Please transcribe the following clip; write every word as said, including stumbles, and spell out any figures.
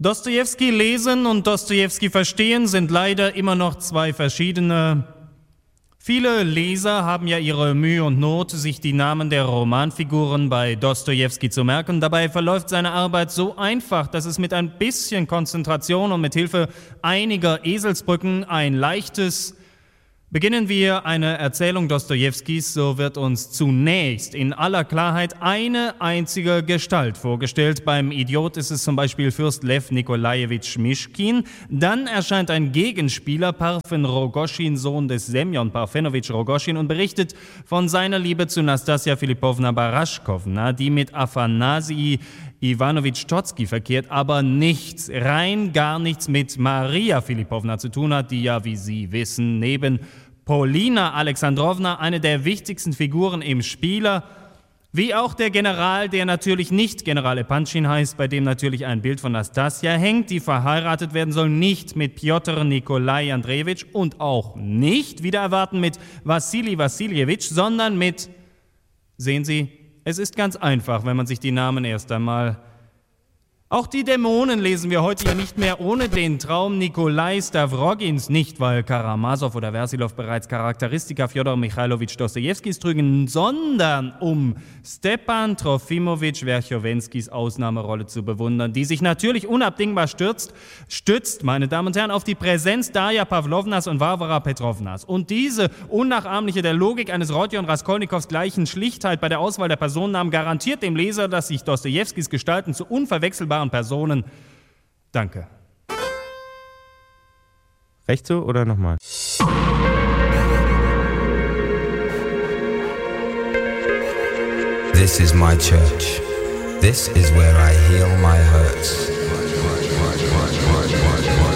Dostojewski lesen und Dostojewski verstehen sind leider immer noch zwei verschiedene. Viele Leser haben ja ihre Mühe und Not, sich die Namen der Romanfiguren bei Dostojewski zu merken. Dabei verläuft seine Arbeit so einfach, dass es mit ein bisschen Konzentration und mit Hilfe einiger Eselsbrücken ein leichtes. Beginnen wir eine Erzählung Dostojewskis, so wird uns zunächst in aller Klarheit eine einzige Gestalt vorgestellt. Beim Idiot ist es zum Beispiel Fürst Lew Nikolajewitsch Mischkin. Dann erscheint ein Gegenspieler, Parfen Rogoschin, Sohn des Semjon Parfenowitsch Rogoschin, und berichtet von seiner Liebe zu Nastassja Filipowna Baraschkowna, die mit Afanasij Iwanowitsch Totzki verkehrt, aber nichts, rein gar nichts mit Maria Filipowna zu tun hat, die ja, wie Sie wissen, neben Polina Alexandrowna eine der wichtigsten Figuren im Spieler, wie auch der General, der natürlich nicht General Epanchin heißt, bei dem natürlich ein Bild von Nastassja hängt, die verheiratet werden soll, nicht mit Pjotr Nikolai Andrejewitsch und auch nicht, wieder erwarten, mit Wassili Wassiljewitsch, sondern mit, sehen Sie, es ist ganz einfach, wenn man sich die Namen erst einmal... Auch die Dämonen lesen wir heute ja nicht mehr ohne den Traum Nikolai Stavrogins, nicht weil Karamasow oder Versilov bereits Charakteristika Fjodor Michailowitsch Dostojewskis trügen, sondern um Stepan Trofimowitsch Werchowenskis Ausnahmerolle zu bewundern, die sich natürlich unabdingbar stürzt, stützt, meine Damen und Herren, auf die Präsenz Darja Pawlownas und Warwara Petrovnas. Und diese unnachahmliche der Logik eines Rodion Raskolnikows gleichen Schlichtheit bei der Auswahl der Personennamen garantiert dem Leser, dass sich Dostojewskis Gestalten zu unverwechselbaren Personen. Danke. Recht so oder nochmal? This is my church. This is where I heal my hurts.